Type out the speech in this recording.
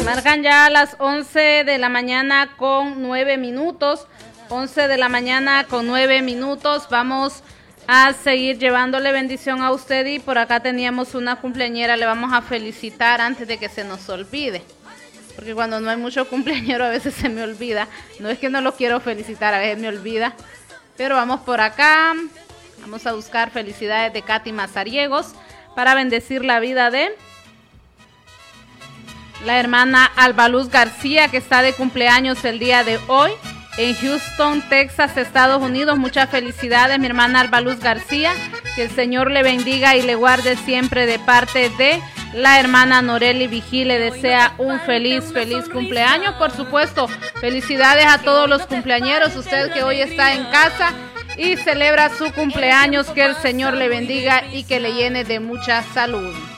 Marcan ya las 11 de la mañana con 9 minutos. 11 de la mañana con 9 minutos. Vamos a seguir llevándole bendición a usted, y por acá teníamos una cumpleañera. Le vamos a felicitar antes de que se nos olvide, porque cuando no hay mucho cumpleañero a veces se me olvida. No es que no lo quiero felicitar, a veces me olvida. Pero vamos por acá. Vamos a buscar felicidades de Katy Mazariegos para bendecir la vida de la hermana Albaluz García, que está de cumpleaños el día de hoy en Houston, Texas, Estados Unidos. Muchas felicidades, mi hermana Albaluz García. Que el Señor le bendiga y le guarde siempre, de parte de la hermana Noreli Vigil. Le desea un feliz cumpleaños. Por supuesto, felicidades a todos los cumpleañeros. Usted que hoy está en casa y celebra su cumpleaños, que el Señor le bendiga y que le llene de mucha salud.